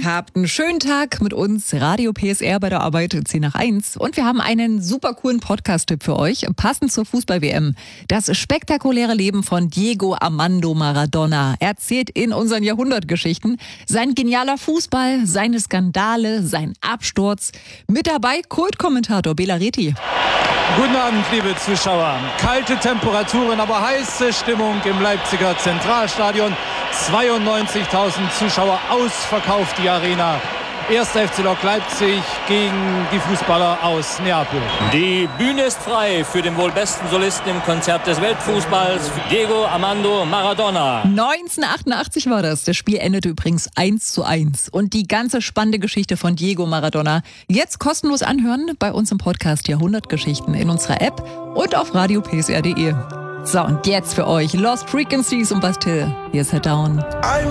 Habt einen schönen Tag mit uns, Radio PSR bei der Arbeit 10 nach 1. Und wir haben einen super coolen Podcast-Tipp für euch, passend zur Fußball-WM. Das spektakuläre Leben von Diego Armando Maradona erzählt in unseren Jahrhundertgeschichten sein genialer Fußball, seine Skandale, sein Absturz. Mit dabei Kultkommentator Bela Reti. Guten Abend, liebe Zuschauer. Kalte Temperaturen, aber heiße Stimmung im Leipziger Zentralstadion. 92.000 Zuschauer, ausverkauft die Arena. 1. FC Lok Leipzig gegen die Fußballer aus Neapel. Die Bühne ist frei für den wohl besten Solisten im Konzert des Weltfußballs, Diego Armando Maradona. 1988 war das. Das Spiel endete übrigens 1:1. Und die ganze spannende Geschichte von Diego Maradona jetzt kostenlos anhören bei uns im Podcast Jahrhundertgeschichten in unserer App und auf radiopsr.de. So, und jetzt für euch Lost Frequencies und Bastille. Hier ist Head Down.